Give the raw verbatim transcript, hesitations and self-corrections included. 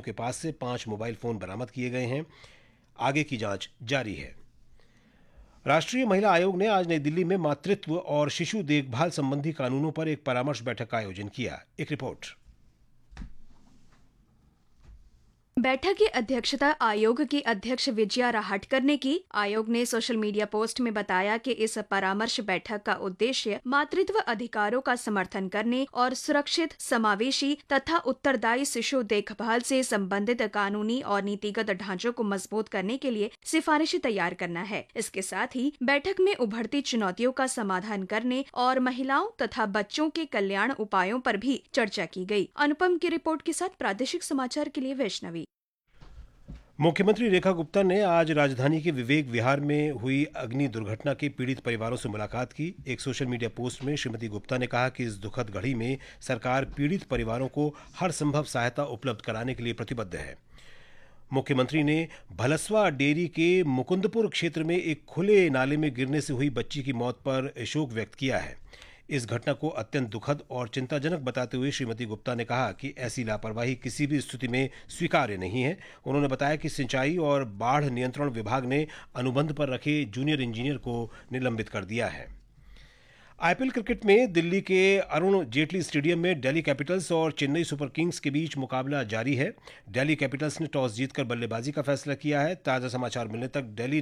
के पास से पांच मोबाइल फोन बरामद किए गए हैं। आगे की जांच जारी है। राष्ट्रीय महिला आयोग ने आज नई दिल्ली में मातृत्व और शिशु देखभाल संबंधी कानूनों पर एक परामर्श बैठक का आयोजन किया। एक रिपोर्ट। बैठक की अध्यक्षता आयोग की अध्यक्ष विजया राहटकर ने की। आयोग ने सोशल मीडिया पोस्ट में बताया कि इस परामर्श बैठक का उद्देश्य मातृत्व अधिकारों का समर्थन करने और सुरक्षित, समावेशी तथा उत्तरदायी शिशु देखभाल से संबंधित कानूनी और नीतिगत ढांचों को मजबूत करने के लिए सिफारिशें तैयार करना है। इसके साथ ही बैठक में उभरती चुनौतियों का समाधान करने और महिलाओं तथा बच्चों के कल्याण उपायों पर भी चर्चा की गई। अनुपम की रिपोर्ट के साथ प्रादेशिक समाचार के लिए वैष्णवी। मुख्यमंत्री रेखा गुप्ता ने आज राजधानी के विवेक विहार में हुई अग्नि दुर्घटना के पीड़ित परिवारों से मुलाकात की। एक सोशल मीडिया पोस्ट में श्रीमती गुप्ता ने कहा कि इस दुखद घड़ी में सरकार पीड़ित परिवारों को हर संभव सहायता उपलब्ध कराने के लिए प्रतिबद्ध है। मुख्यमंत्री ने भलसवा डेयरी के मुकुंदपुर क्षेत्र में एक खुले नाले में गिरने से हुई बच्ची की मौत पर शोक व्यक्त किया है। इस घटना को अत्यंत दुखद और चिंताजनक बताते हुए श्रीमती गुप्ता ने कहा कि ऐसी लापरवाही किसी भी स्थिति में स्वीकार्य नहीं है। उन्होंने बताया कि सिंचाई और बाढ़ नियंत्रण विभाग ने अनुबंध पर रखे जूनियर इंजीनियर को निलंबित कर दिया है। आईपीएल क्रिकेट में दिल्ली के अरुण जेटली स्टेडियम में दिल्ली कैपिटल्स और चेन्नई सुपर किंग्स के बीच मुकाबला जारी है। दिल्ली कैपिटल्स ने टॉस जीतकर बल्लेबाजी का फैसला किया है। ताजा समाचार मिलने तक दिल्ली